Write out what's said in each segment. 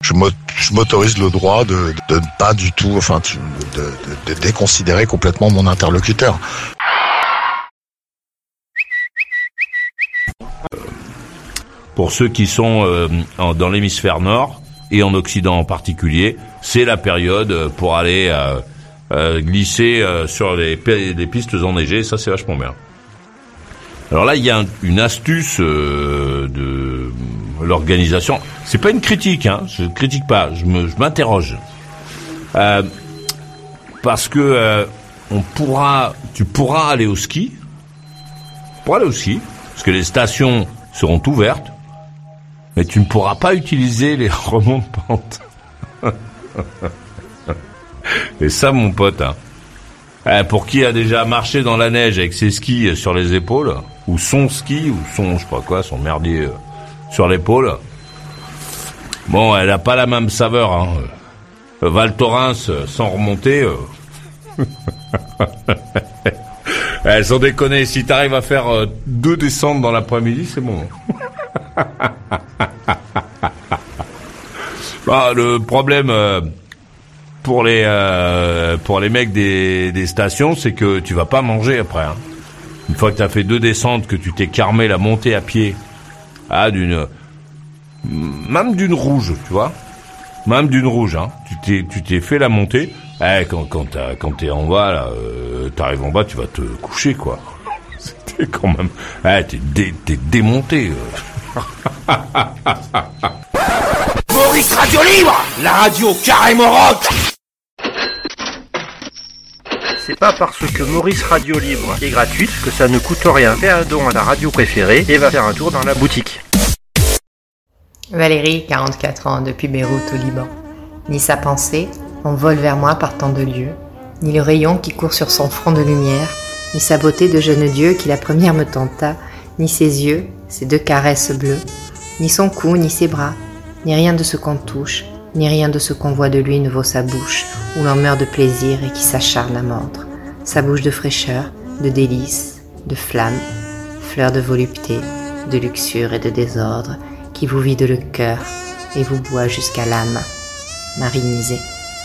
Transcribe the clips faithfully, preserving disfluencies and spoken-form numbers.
je m'autorise le droit de, de ne pas du tout, enfin, de, de, de déconsidérer complètement mon interlocuteur. Pour ceux qui sont euh, en, dans l'hémisphère nord et en Occident en particulier, c'est la période pour aller euh, euh, glisser euh, sur les, les pistes enneigées. Ça, c'est vachement bien. Alors là, il y a un, une astuce euh, de l'organisation. C'est pas une critique, hein. Je critique pas. Je me, je m'interroge euh, parce que euh, on pourra, tu pourras aller au ski. Tu pourras aller au ski parce que les stations seront ouvertes. Mais tu ne pourras pas utiliser les remonts de pente. Et ça, mon pote, hein. Eh, pour qui a déjà marché dans la neige avec ses skis sur les épaules, ou son ski, ou son, je sais pas quoi, son merdier euh, sur l'épaule, bon, elle a pas la même saveur, hein. Euh, Val Thorens, euh, sans remonter, euh... eh, sans déconner, si t'arrives à faire euh, deux descentes dans l'après-midi, c'est bon. Bah, le problème euh, pour les euh, pour les mecs des, des stations, c'est que tu vas pas manger après. Hein. Une fois que t'as fait deux descentes, que tu t'es carmé la montée à pied, ah d'une même d'une rouge, tu vois, même d'une rouge, hein. Tu t'es tu t'es fait la montée. Eh, quand quand t'as, quand t'es en bas là, euh, t'arrives en bas, tu vas te coucher quoi. C'était quand même, eh, t'es dé, t'es démonté. Euh. Maurice Radio Libre, la radio carrément rock. C'est pas parce que Maurice Radio Libre est gratuite que ça ne coûte rien. Fais un don à la radio préférée et va faire un tour dans la boutique. Valérie, quarante-quatre ans, depuis Beyrouth au Liban. Ni sa pensée, on vole vers moi par tant de lieux, ni le rayon qui court sur son front de lumière, ni sa beauté de jeune dieu qui la première me tenta, ni ses yeux, ses deux caresses bleues, ni son cou, ni ses bras, ni rien de ce qu'on touche, ni rien de ce qu'on voit de lui ne vaut sa bouche, où l'on meurt de plaisir et qui s'acharne à mordre. Sa bouche de fraîcheur, de délices, de flamme, fleur de volupté, de luxure et de désordre, qui vous vide le cœur et vous boit jusqu'à l'âme. Marinisé.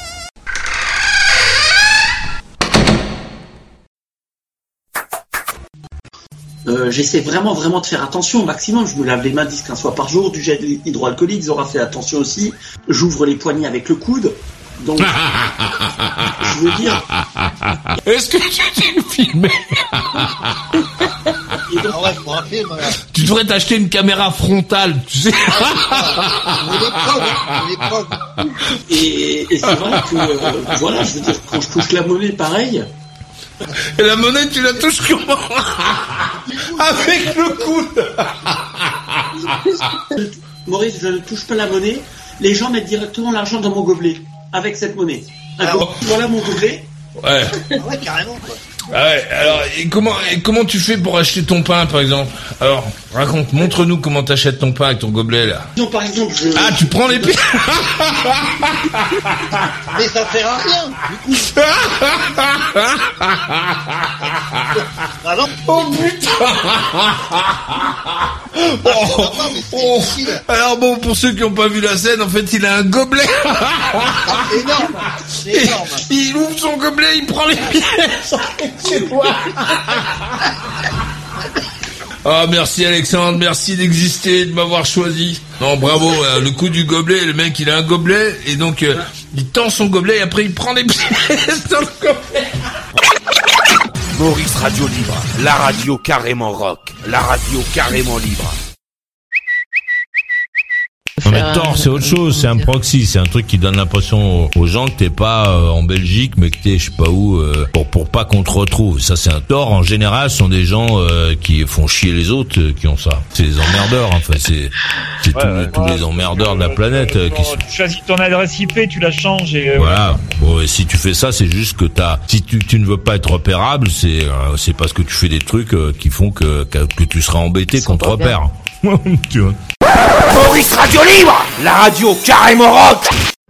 Euh, j'essaie vraiment vraiment de faire attention au maximum. Je me lave les mains dix à quinze fois par jour, du gel hydroalcoolique. Zora fait attention aussi. J'ouvre les poignets avec le coude. Donc, je veux dire. Est-ce que tu t'es filmé? Donc, ah ouais, pour un film, là. Tu devrais t'acheter une caméra frontale, tu sais. et, et c'est vrai que euh, voilà, je veux dire, quand je touche la monnaie, pareil. Et la monnaie, tu la touches comment? Avec le coude. Maurice, je ne touche pas la monnaie. Les gens mettent directement l'argent dans mon gobelet avec cette monnaie. Ah bon. Voilà mon gobelet. Ouais. Ah ouais, carrément, quoi. Ah ouais, alors, et comment, et comment tu fais pour acheter ton pain, par exemple? Alors, raconte, montre-nous comment t'achètes ton pain avec ton gobelet, là. Non, par exemple, je... Ah, tu prends les pieds. Mais ça fait rien, du coup. Ah non. Oh, putain. Oh, oh. Alors bon, pour ceux qui n'ont pas vu la scène, en fait, il a un gobelet. C'est énorme, c'est énorme. Il ouvre son gobelet, il prend les pièces. C'est toi. Ah, merci Alexandre, merci d'exister, de m'avoir choisi. Non, bravo, euh, le coup du gobelet, le mec il a un gobelet, et donc euh, il tend son gobelet, et après il prend les pièces dans le gobelet. Maurice Radio Libre, la radio carrément rock, la radio carrément libre. Non mais Tor, c'est autre chose, c'est un proxy, c'est un truc qui donne l'impression aux gens que t'es pas euh, en Belgique, mais que t'es je sais pas où, euh, pour pour pas qu'on te retrouve. Ça c'est un Tor. En général, ce sont des gens euh, qui font chier les autres euh, qui ont ça. C'est les emmerdeurs, enfin c'est c'est ouais, tous, ouais, tous ouais, les emmerdeurs euh, de la planète euh, qui sont... Tu choisis ton adresse I P, tu la changes et... Euh, Voilà. Bon, et si tu fais ça, c'est juste que t'as, si tu, tu ne veux pas être repérable, c'est, euh, c'est parce que tu fais des trucs euh, qui font que, que, que tu seras embêté qu'on te repère. Tu vois. Maurice Radio Libre, la radio carrément rock.